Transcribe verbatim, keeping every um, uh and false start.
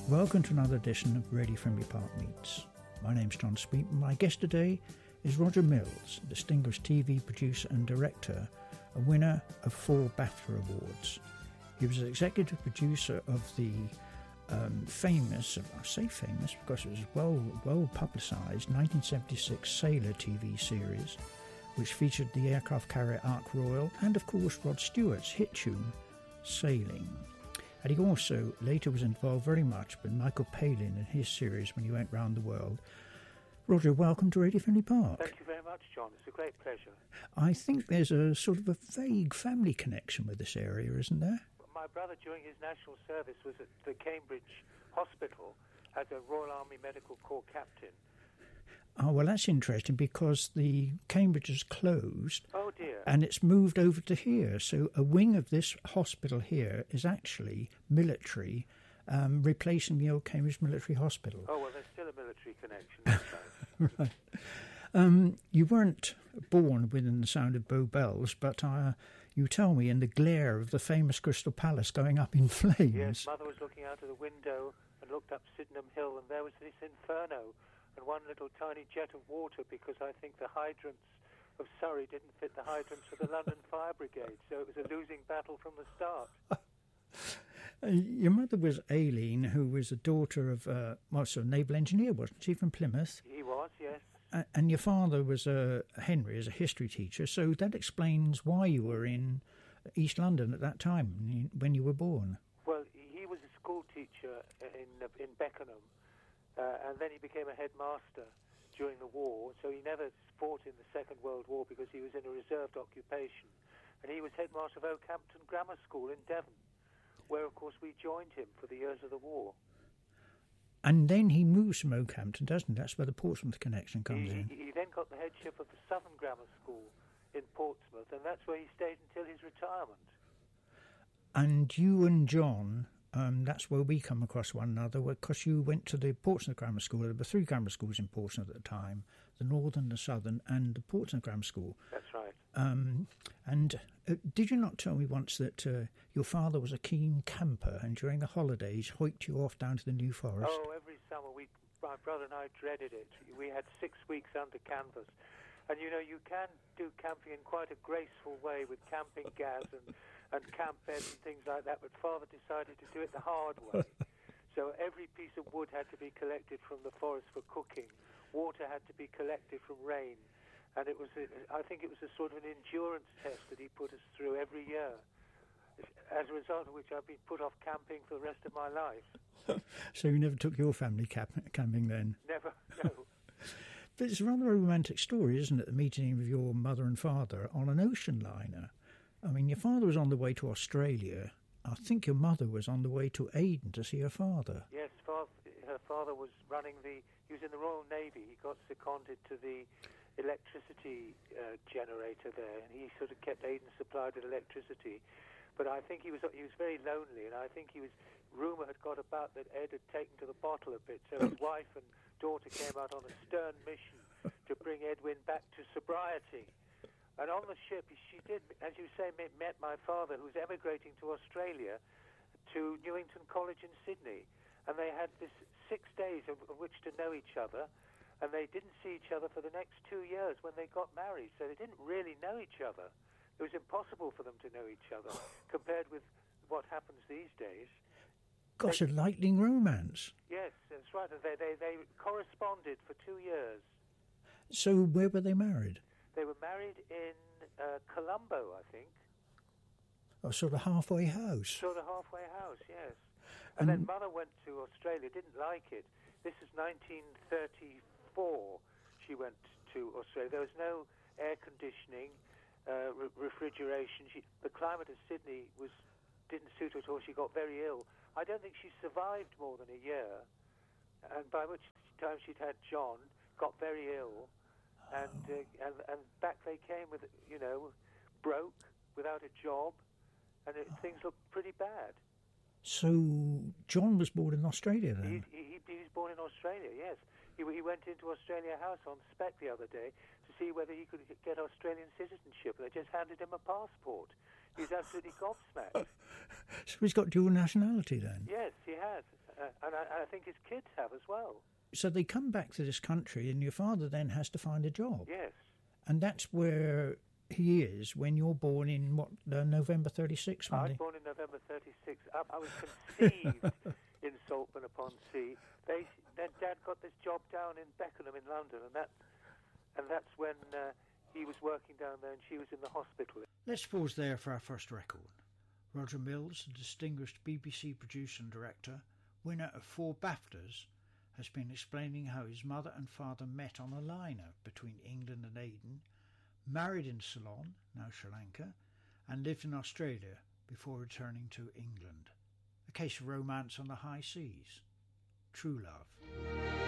Welcome to another edition of Radio Frimley Park Meets. My name's John Sweet and my guest today is Roger Mills, a distinguished T V producer and director, a winner of four BAFTA Awards. He was an executive producer of the um, famous, I say famous because it was well well publicised, nineteen seventy-six Sailor T V series, which featured the aircraft carrier Ark Royal and of course Rod Stewart's hit tune, Sailing. And he also later was involved very much with Michael Palin in his series When He Went Round the World. Roger, welcome to Radio Frimley Park. Thank you very much, John. It's a great pleasure. I think there's a sort of a vague family connection with this area, isn't there? My brother, during his national service, was at the Cambridge Hospital as a Royal Army Medical Corps captain. Oh, well, that's interesting because the Cambridge is closed. Oh, dear. And it's moved over to here. So a wing of this hospital here is actually military, um, replacing the old Cambridge Military Hospital. Oh, well, there's still a military connection. That's right. Right. Um, you weren't born within the sound of Bow Bells, but uh, you tell me in the glare of the famous Crystal Palace going up in flames. Yes, Mother was looking out of the window and looked up Sydenham Hill, and there was this inferno and one little tiny jet of water, because I think the hydrants of Surrey didn't fit the hydrants of the London Fire Brigade, so it was a losing battle from the start. Uh, your mother was Aileen, who was a daughter of, uh, well, so a naval engineer, wasn't she, from Plymouth? He was, yes. Uh, and your father was uh, Henry, as a history teacher, so that explains why you were in East London at that time, when you were born. Well, he was a school teacher in, in Beckenham, uh, and then he became a headmaster during the war, so he never fought in the Second World War because he was in a reserved occupation. And he was headmaster of Oakhampton Grammar School in Devon, where, of course, we joined him for the years of the war. And then he moves from Oakhampton, doesn't he? That's where the Portsmouth connection comes he, in. He then got the headship of the Southern Grammar School in Portsmouth, and that's where he stayed until his retirement. And you and John, um, that's where we come across one another, because you went to the Portsmouth Grammar School. There were three grammar schools in Portsmouth at the time, the Northern, the Southern, and the Portsmouth Grammar School. That's right. Um, and uh, did you not tell me once that uh, your father was a keen camper, and during the holidays hoiked you off down to the New Forest? Oh, every summer, we, my brother and I dreaded it. We had six weeks under canvas. And, you know, you can do camping in quite a graceful way with camping gas and, and camp beds and things like that, but Father decided to do it the hard way. So every piece of wood had to be collected from the forest for cooking. Water had to be collected from rain. And it was, a, I think it was a sort of an endurance test that he put us through every year, as a result of which I've been put off camping for the rest of my life. So you never took your family cap- camping then? Never, no. But it's a rather romantic story, isn't it, the meeting of your mother and father on an ocean liner? I mean, your father was on the way to Australia. I think your mother was on the way to Aden to see her father. Yes, father, her father was running the... He was in the Royal Navy. He got seconded to the electricity uh, generator there, and he sort of kept Aden supplied with electricity. But I think he was he was very lonely, and I think he was... Rumour had got about that Ed had taken to the bottle a bit, so his wife and daughter came out on a stern mission to bring Edwin back to sobriety. And on the ship, she did, as you say, met my father, who was emigrating to Australia, to Newington College in Sydney. And they had this six days of, of which to know each other, and they didn't see each other for the next two years when they got married, so they didn't really know each other. It was impossible for them to know each other, compared with what happens these days. Gosh, they, a lightning romance. Yes, that's right. They, they, they corresponded for two years. So where were they married? They were married in uh, Colombo, I think. A sort of halfway house. Sort of halfway house, yes. And, and then Mother went to Australia, didn't like it. This is nineteen thirty-four, she went to Australia. There was no air conditioning, uh, re- refrigeration. She, the climate of Sydney was didn't suit her at all. She got very ill. I don't think she survived more than a year, and by which time she'd had John, got very ill, and uh, and, and back they came with, you know, broke, without a job, and it, things looked pretty bad. So John was born in Australia then? He, he, he was born in Australia, yes. He, he went into Australia House on spec the other day to see whether he could get Australian citizenship. They just handed him a passport. He's absolutely gobsmacked. So he's got dual nationality then? Yes, he has. Uh, and I, I think his kids have as well. So they come back to this country and your father then has to find a job. Yes. And that's where he is when you're born in, what, uh, November thirty-six? I was born in November thirty-six. I, I was conceived in Saltburn-upon-Sea. They, then Dad got this job down in Beckenham in London, and that, and that's when uh, he was working down there and she was in the hospital. Let's pause there for our first record. Roger Mills, a distinguished B B C producer and director, winner of four BAFTAs, has been explaining how his mother and father met on a liner between England and Aden, married in Ceylon, now Sri Lanka, and lived in Australia before returning to England. A case of romance on the high seas. True love.